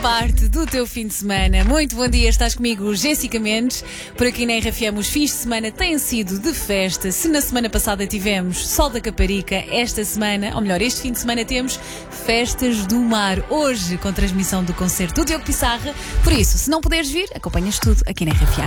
parte do teu fim de semana. Muito bom dia, estás comigo, Jéssica Mendes. Por aqui na RFM os fins de semana têm sido de festa. Se na semana passada tivemos Sol da Caparica, esta semana, ou melhor, este fim de semana temos Festas do Mar. Hoje com transmissão do concerto do Diogo Pissarra. Por isso, se não puderes vir, acompanhas tudo aqui na RFM.